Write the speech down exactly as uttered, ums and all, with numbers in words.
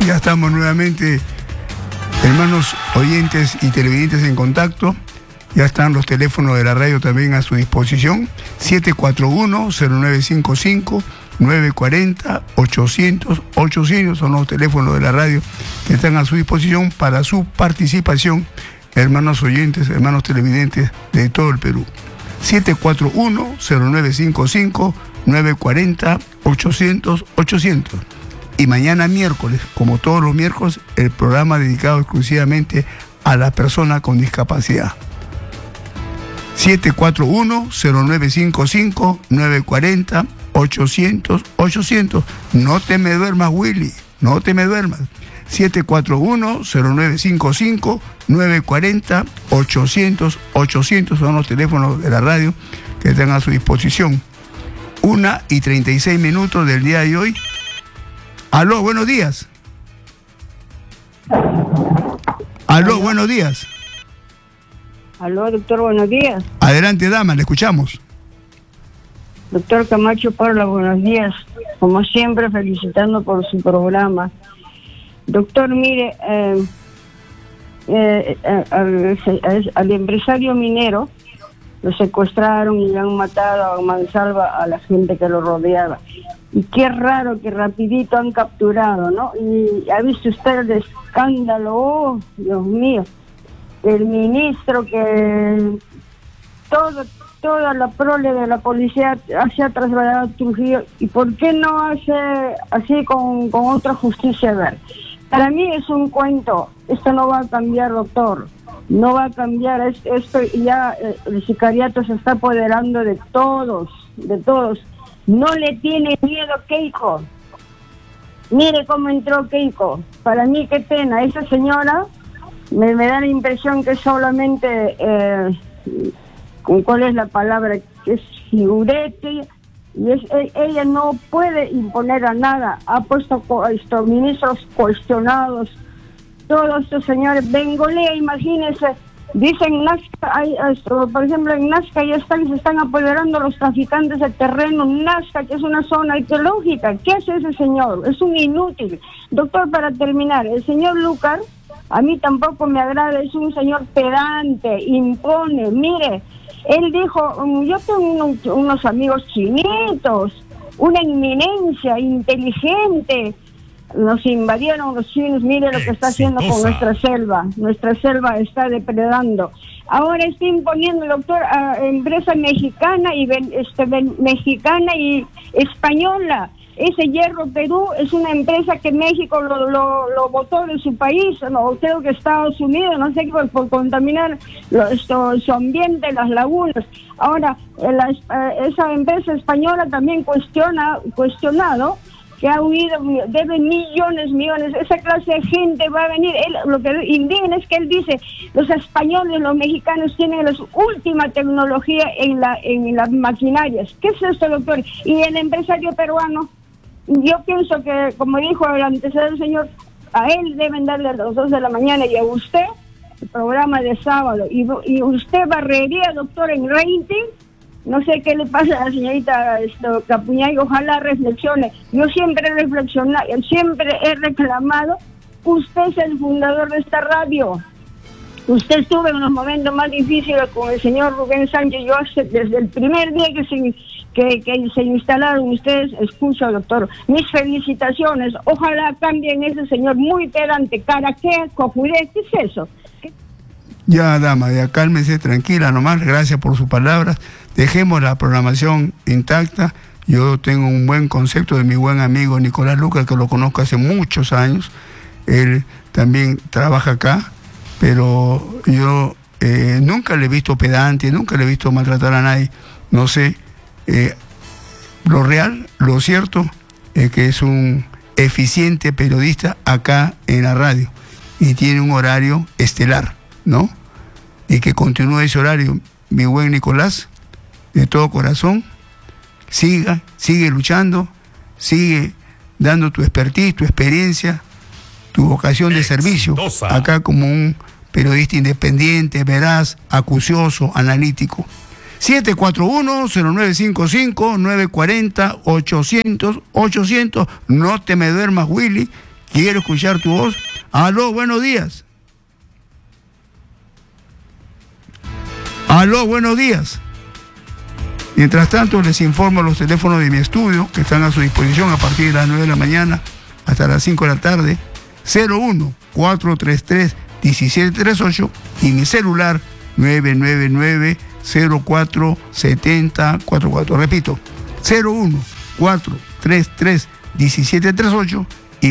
Ya estamos nuevamente, hermanos oyentes y televidentes, en contacto. Ya están los teléfonos de la radio también a su disposición. siete cuatro uno, cero nueve cinco cinco, nueve cuatro cero, ochocientos, ochocientos son los teléfonos de la radio que están a su disposición para su participación, hermanos oyentes, hermanos televidentes de todo el Perú. siete cuatro uno, cero nueve cinco cinco, nueve cuatro cero, ochocientos, ochocientos. Y mañana miércoles, como todos los miércoles, el programa dedicado exclusivamente a la persona con discapacidad. siete cuatro uno, cero nueve cinco cinco, nueve cuatro cero, ochocientos, ochocientos. No te me duermas, Willy, no te me duermas. siete cuatro uno, cero nueve cinco cinco, nueve cuatro cero, ochocientos, ochocientos son los teléfonos de la radio que están a su disposición. Una y treinta y seis minutos del día de hoy. Aló, buenos días. Aló, buenos días. Aló, doctor, buenos días. Adelante, dama, le escuchamos. Doctor Camacho Parla, buenos días. Como siempre, felicitando por su programa. Doctor, mire, eh, eh, eh, al, al, al empresario minero lo secuestraron y le han matado a mansalva a la gente que lo rodeaba. Y qué raro que rapidito han capturado, ¿no? Y ha visto usted el escándalo, oh, Dios mío, el ministro que todo, toda la prole de la policía se ha trasladado a Trujillo. ¿Y por qué no hace así con, con otra justicia? A ver, para mí es un cuento. Esto no va a cambiar, doctor. No va a cambiar. Es, esto ya eh, el sicariato se está apoderando de todos, de todos. No le tiene miedo Keiko. Mire cómo entró Keiko. Para mí, qué pena. Esa señora me, me da la impresión que solamente, eh, ¿cuál es la palabra? Que es figurete. Y es, ella no puede imponer a nada. Ha puesto a estos ministros cuestionados. Todos estos señores, Bengolea, imagínense, dicen Nazca, hay, esto, por ejemplo en Nazca ya están, se están apoderando los traficantes de terreno. Nazca, que es una zona arqueológica, ¿qué hace ese señor? Es un inútil. Doctor, para terminar, el señor Lucar, a mí tampoco me agrada, es un señor pedante, impone. Mire, él dijo, yo tengo unos, unos amigos chinitos, una eminencia, inteligente. Nos invadieron los chinos, mire lo que está haciendo con nuestra selva. Nuestra selva está depredando. Ahora está imponiendo, doctor, a empresa mexicana y este, mexicana y española. Ese Hierro Perú es una empresa que México lo, lo, lo botó de su país, no, creo que Estados Unidos, no sé, por, por contaminar lo, esto, su ambiente, las lagunas. Ahora, la, esa empresa española también cuestiona, cuestionado, que ha huido, debe millones, millones. Esa clase de gente va a venir. Él, lo que indigna es que él dice, los españoles, los mexicanos tienen la última tecnología en la en las maquinarias. ¿Qué es esto, doctor? Y el empresario peruano, yo pienso que, como dijo el antecedente señor, a él deben darle a las dos de la mañana y a usted el programa de sábado. Y, y usted barrería, doctor, en rating. No sé qué le pasa a la señorita esto, Capuñay, ojalá reflexione. Yo siempre he reflexionado, siempre he reclamado, usted es el fundador de esta radio. Usted estuvo en los momentos más difíciles con el señor Rubén Sánchez. Yo hace, desde el primer día que se, que, que se instalaron ustedes, escucho, doctor, mis felicitaciones. Ojalá cambien ese señor muy pedante, caraquea, cojuré, ¿qué es eso? ¿Qué? Ya, dama, ya cálmese, tranquila nomás, gracias por sus palabras. Dejemos la programación intacta. Yo tengo un buen concepto de mi buen amigo Nicolás Lucas, que lo conozco hace muchos años. Él también trabaja acá, pero yo eh, nunca le he visto pedante, nunca le he visto maltratar a nadie. No sé, eh, lo real, lo cierto, es que es un eficiente periodista acá en la radio y tiene un horario estelar, ¿no? Y que continúe ese horario, mi buen Nicolás, de todo corazón, siga, sigue luchando, sigue dando tu expertise, tu experiencia, tu vocación de servicio, acá como un periodista independiente, veraz, acucioso, analítico. siete cuatro uno, cero nueve cinco cinco, nueve cuatro cero, ochocientos, ochocientos. No te me duermas, Willy, Quiero escuchar tu voz. Aló, buenos días. Aló, buenos días. Mientras tanto, les informo los teléfonos de mi estudio que están a su disposición a partir de las nueve de la mañana hasta las cinco de la tarde. cero uno, cuatro tres tres, uno siete tres ocho y mi celular nueve nueve nueve, cero cuatro siete cero cuatro cuatro. Repito, cero uno, cuatro tres tres, uno siete tres ocho